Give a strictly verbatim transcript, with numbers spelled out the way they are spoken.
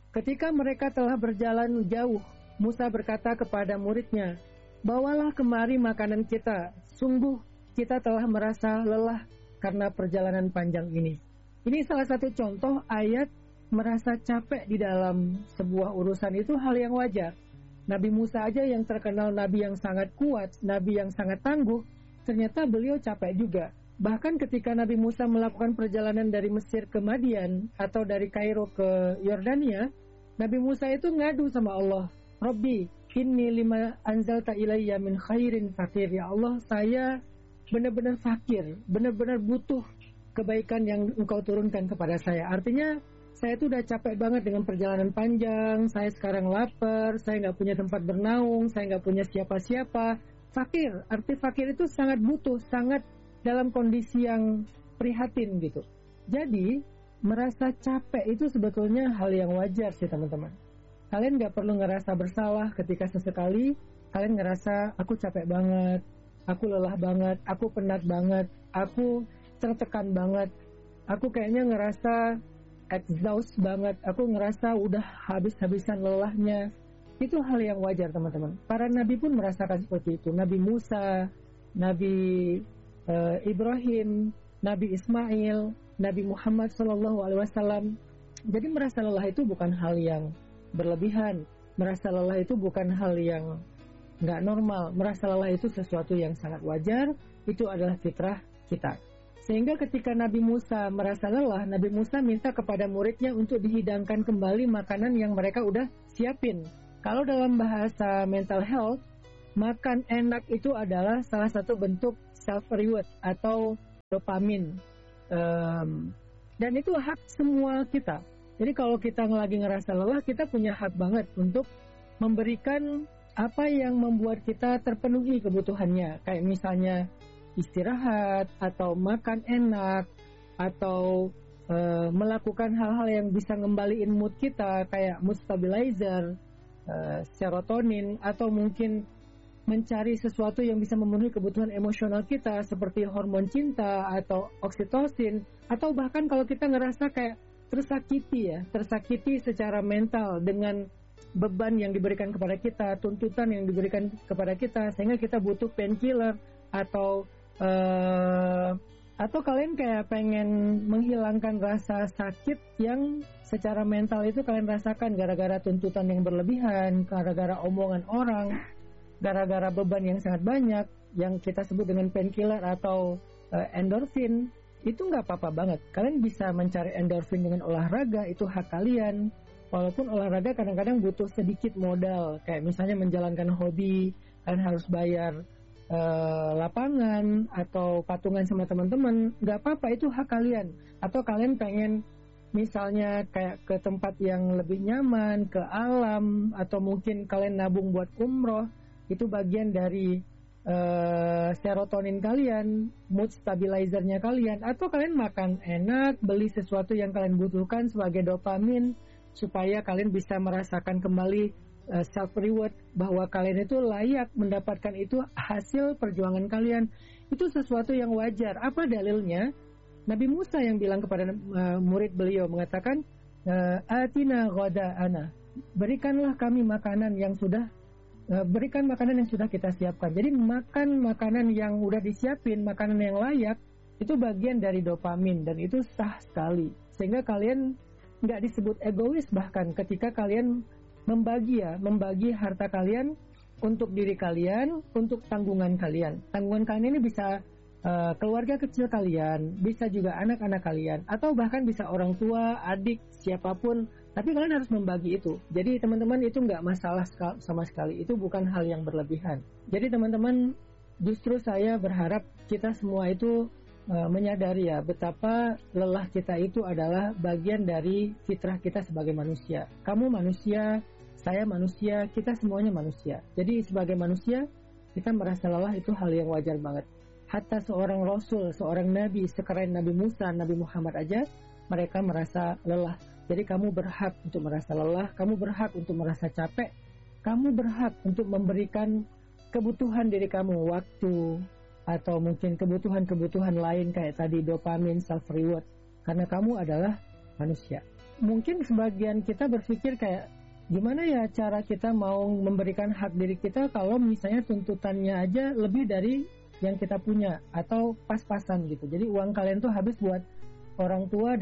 Ketika mereka telah berjalan jauh, Musa berkata kepada muridnya, "Bawalah kemari makanan kita. Sungguh kita telah merasa lelah karena perjalanan panjang ini." Ini salah satu contoh ayat merasa capek di dalam sebuah urusan itu hal yang wajar. Nabi Musa aja yang terkenal nabi yang sangat kuat, nabi yang sangat tangguh, ternyata beliau capek juga. Bahkan ketika Nabi Musa melakukan perjalanan dari Mesir ke Madian atau dari Kairo ke Yordania, Nabi Musa itu ngadu sama Allah, "Rabbi, inni lima anzalta ilayya min khairin fakir." Ya Allah, saya benar-benar fakir, benar-benar butuh kebaikan yang Engkau turunkan kepada saya. Artinya, saya itu udah capek banget dengan perjalanan panjang, saya sekarang lapar, saya nggak punya tempat bernaung, saya nggak punya siapa-siapa. Fakir, arti fakir itu sangat butuh, sangat dalam kondisi yang prihatin gitu. Jadi, merasa capek itu sebetulnya hal yang wajar sih teman-teman. Kalian gak perlu ngerasa bersalah ketika sesekali kalian ngerasa, aku capek banget, aku lelah banget, aku penat banget, aku tertekan banget, aku kayaknya ngerasa exhaust banget, aku ngerasa udah habis-habisan lelahnya. Itu hal yang wajar teman-teman. Para nabi pun merasakan seperti itu. Nabi Musa, Nabi Uh, Ibrahim, Nabi Ismail, Nabi Muhammad Shallallahu Alaihi Wasallam. Jadi merasa lelah itu bukan hal yang berlebihan, merasa lelah itu bukan hal yang nggak normal, merasa lelah itu sesuatu yang sangat wajar. Itu adalah fitrah kita. Sehingga ketika Nabi Musa merasa lelah, Nabi Musa minta kepada muridnya untuk dihidangkan kembali makanan yang mereka udah siapin. Kalau dalam bahasa mental health, makan enak itu adalah salah satu bentuk self-reward atau dopamin. Um, dan itu hak semua kita. Jadi kalau kita lagi ngerasa lelah, kita punya hak banget untuk memberikan apa yang membuat kita terpenuhi kebutuhannya. Kayak misalnya istirahat, atau makan enak, atau uh, melakukan hal-hal yang bisa ngembaliin mood kita, kayak mood stabilizer, uh, serotonin, atau mungkin mencari sesuatu yang bisa memenuhi kebutuhan emosional kita seperti hormon cinta atau oksitosin, atau bahkan kalau kita ngerasa kayak tersakiti ya, tersakiti secara mental dengan beban yang diberikan kepada kita, tuntutan yang diberikan kepada kita, sehingga kita butuh painkiller atau uh, atau kalian kayak pengen menghilangkan rasa sakit yang secara mental itu kalian rasakan gara-gara tuntutan yang berlebihan, gara-gara omongan orang, gara-gara beban yang sangat banyak yang kita sebut dengan painkiller atau uh, endorfin. Itu nggak apa-apa banget. Kalian bisa mencari endorfin dengan olahraga, itu hak kalian. Walaupun olahraga kadang-kadang butuh sedikit modal, kayak misalnya menjalankan hobi, kalian harus bayar uh, lapangan atau patungan sama teman-teman. Nggak apa-apa, itu hak kalian. Atau kalian pengen misalnya kayak ke tempat yang lebih nyaman, ke alam, atau mungkin kalian nabung buat umroh. Itu bagian dari uh, serotonin kalian, mood stabilizernya kalian. Atau kalian makan enak, beli sesuatu yang kalian butuhkan sebagai dopamin, supaya kalian bisa merasakan kembali uh, self-reward, bahwa kalian itu layak mendapatkan itu hasil perjuangan kalian. Itu sesuatu yang wajar. Apa dalilnya? Nabi Musa yang bilang kepada uh, murid beliau, mengatakan, Atina ghada'ana, berikanlah kami makanan yang sudah berikan makanan yang sudah kita siapkan. Jadi makan makanan yang udah disiapin, makanan yang layak, itu bagian dari dopamin, dan itu sah sekali. Sehingga kalian nggak disebut egois bahkan ketika kalian membagi ya, membagi harta kalian untuk diri kalian, untuk tanggungan kalian. Tanggungan kalian ini bisa uh, keluarga kecil kalian, bisa juga anak-anak kalian, atau bahkan bisa orang tua, adik, siapapun. Tapi kalian harus membagi itu. Jadi teman-teman, itu nggak masalah sama sekali. Itu bukan hal yang berlebihan. Jadi teman-teman, justru saya berharap kita semua itu uh, menyadari ya, betapa lelah kita itu adalah bagian dari fitrah kita sebagai manusia. Kamu manusia, saya manusia, kita semuanya manusia. Jadi sebagai manusia, kita merasa lelah itu hal yang wajar banget. Hatta seorang Rasul, seorang Nabi, sekeren Nabi Musa, Nabi Muhammad aja, mereka merasa lelah. Jadi kamu berhak untuk merasa lelah, kamu berhak untuk merasa capek, kamu berhak untuk memberikan kebutuhan diri kamu, waktu, atau mungkin kebutuhan-kebutuhan lain kayak tadi dopamin, self-reward. Karena kamu adalah manusia. mungkin sebagian kita berpikir kayak gimana ya cara kita mau memberikan hak diri kita kalau misalnya tuntutannya aja lebih dari yang kita punya atau pas-pasan gitu. Jadi uang kalian tuh habis buat orang tua